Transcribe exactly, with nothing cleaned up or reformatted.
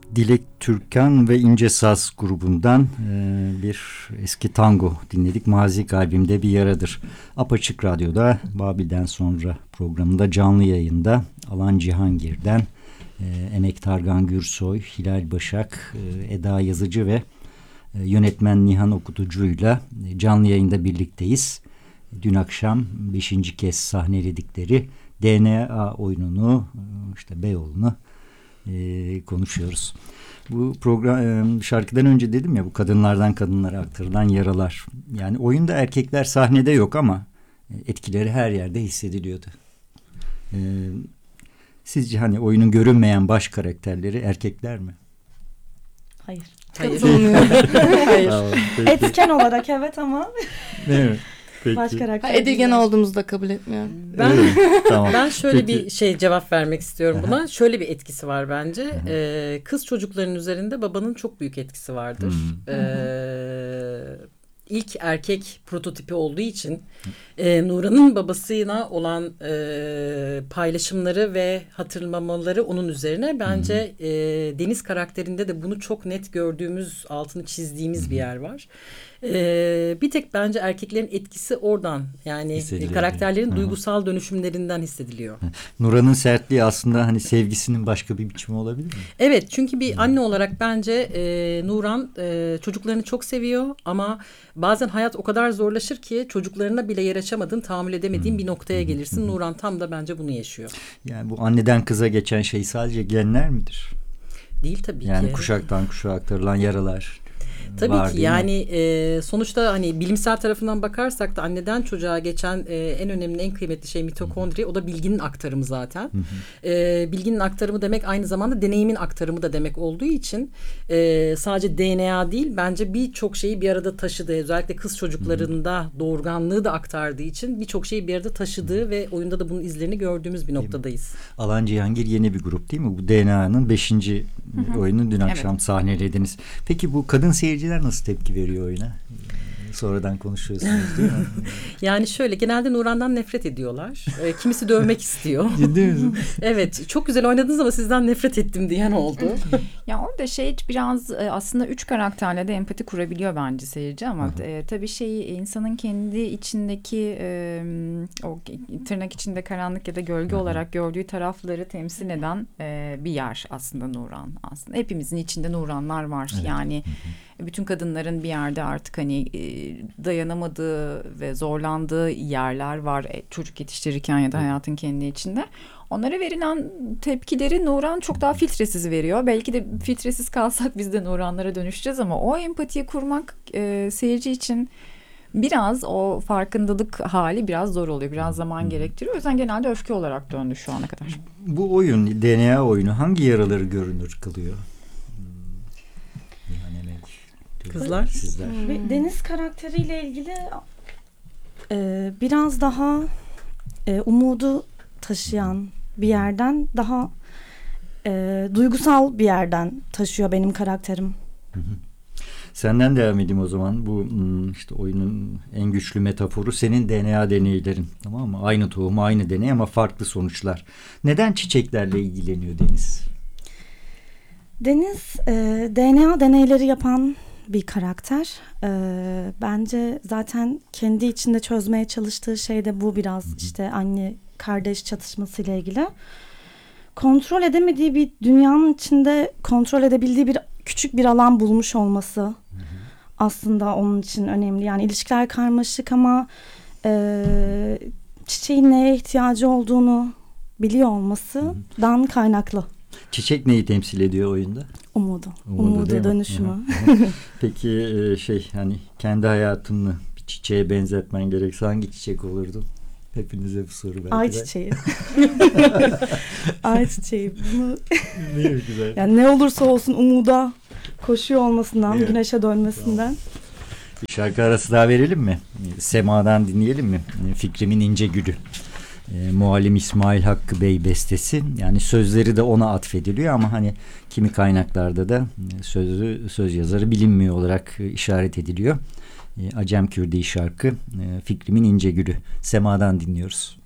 Dilek Türkan ve İnce Saz grubundan e, bir eski tango dinledik. Mazi Kalbimde Bir Yaradır. Apaçık Radyo'da Babil'den sonra programında canlı yayında Alan Cihangir'den e, Emek Targan Gürsoy, Hilal Başak, e, Eda Yazıcı ve e, yönetmen Nihan Okutucu'yla e, canlı yayında birlikteyiz. Dün akşam beşinci kez sahneledikleri D N A oyununu, işte Beyoğlu'nu e, konuşuyoruz. Bu program, şarkıdan önce dedim ya, bu kadınlardan kadınlara aktarılan yaralar. Yani oyunda erkekler sahnede yok ama etkileri her yerde hissediliyordu. E, sizce hani oyunun görünmeyen baş karakterleri erkekler mi? Hayır. Hayır. Hayır. Tamam, Etken olarak evet ama değil mi? Peki. baş karakter. Ha, edilgen olduğumuzu da kabul etmiyorum. Ben Evet, tamam. ben şöyle Peki. bir şey cevap vermek istiyorum buna. Şöyle bir etkisi var bence. Ee, kız çocukların üzerinde babanın çok büyük etkisi vardır. Ee, ilk erkek prototipi olduğu için e, Nuran'ın babasıyla olan e, paylaşımları ve hatırlamaları onun üzerine bence e, Deniz karakterinde de bunu çok net gördüğümüz, altını çizdiğimiz bir yer var. Ee, bir tek bence erkeklerin etkisi oradan, yani Hissediliyor. karakterlerin Hı-hı. duygusal dönüşümlerinden hissediliyor. Nuran'ın sertliği aslında hani sevgisinin başka bir biçimi olabilir mi? Evet, çünkü bir anne olarak bence e, Nuran e, çocuklarını çok seviyor ama bazen hayat o kadar zorlaşır ki çocuklarına bile yer açamadığın, tahammül edemediğin bir noktaya gelirsin. Nuran tam da bence bunu yaşıyor. Yani bu anneden kıza geçen şey sadece genler midir? Değil tabii Yani ki. kuşaktan kuşağa aktarılan yaralar. Tabii var, ki değil yani e, sonuçta hani bilimsel tarafından bakarsak da anneden çocuğa geçen e, en önemli, en kıymetli şey mitokondri. O da bilginin aktarımı zaten. E, bilginin aktarımı demek aynı zamanda deneyimin aktarımı da demek olduğu için e, sadece D N A değil, bence birçok şeyi bir arada taşıdığı, özellikle kız çocuklarında doğurganlığı da aktardığı için birçok şeyi bir arada taşıdığı ve oyunda da bunun izlerini gördüğümüz bir noktadayız. Alan Cihangir yeni bir grup değil mi? Bu D N A'nın beşinci oyununu dün akşam evet. sahnelediniz. Peki bu kadın seyirciler nasıl tepki veriyor oyuna? Sonradan konuşuyorsunuz değil mi? Yani şöyle, genelde Nuran'dan nefret ediyorlar. E, kimisi dövmek istiyor. Ciddi misin? Evet, çok güzel oynadınız ama sizden nefret ettim diyen oldu. Ya orada şey biraz aslında üç karakterle de empati kurabiliyor bence seyirci ama e, tabii şey, insanın kendi içindeki e, o tırnak içinde karanlık ya da gölge Hı-hı. olarak gördüğü tarafları temsil eden e, bir yer aslında Nuran. Aslında hepimizin içinde Nuranlar var. Evet. Yani Hı-hı. bütün kadınların bir yerde artık hani e, dayanamadığı ve zorlandığı yerler var. E, çocuk yetiştirirken ya da hayatın kendi içinde. Onlara verilen tepkileri Nuran çok daha filtresiz veriyor. Belki de filtresiz kalsak biz de Nuranlara dönüşeceğiz ama o empatiyi kurmak e, seyirci için biraz, o farkındalık hali biraz zor oluyor. Biraz zaman gerektiriyor. O yüzden genelde öfke olarak döndü şu ana kadar. Bu oyun, D N A oyunu hangi yaraları görünür kılıyor? Kızlar. Sizler. Hmm. Deniz karakteriyle ilgili e, biraz daha e, umudu taşıyan bir yerden, daha e, duygusal bir yerden taşıyor benim karakterim. Hı hı. Senden devam edeyim o zaman. Bu işte oyunun en güçlü metaforu senin D N A deneylerin. Tamam mı? Aynı tohum, aynı deney ama farklı sonuçlar. Neden çiçeklerle ilgileniyor Deniz? Deniz e, D N A deneyleri yapan bir karakter. Ee, bence zaten kendi içinde çözmeye çalıştığı şey de bu biraz. Hı hı. İşte anne kardeş çatışmasıyla ilgili. Kontrol edemediği bir dünyanın içinde kontrol edebildiği bir küçük bir alan bulmuş olması hı hı. aslında onun için önemli. Yani ilişkiler karmaşık ama e, çiçeğin neye ihtiyacı olduğunu biliyor olmasından hı hı. kaynaklı. Çiçek neyi temsil ediyor oyunda? Umudu. Umudu, Umudu dönüşümü. Peki şey, hani kendi hayatını bir çiçeğe benzetmen gerekse hangi çiçek olurdu? Hepinize bu soru belki Ay de. çiçeği. Ay çiçeği. Bunu ne güzel. Yani ne olursa olsun umuda koşuyor olmasından, evet. güneşe dönmesinden. Tamam. Bir şarkı arası daha verelim mi? Sema'dan dinleyelim mi? Fikrimin İnce Gülü. E, Muallim İsmail Hakkı Bey bestesi. Yani sözleri de ona atfediliyor ama hani kimi kaynaklarda da sözü, söz yazarı bilinmiyor olarak işaret ediliyor. E, Acem Kürdi şarkı e, Fikrimin İnce Gülü. Sema'dan dinliyoruz.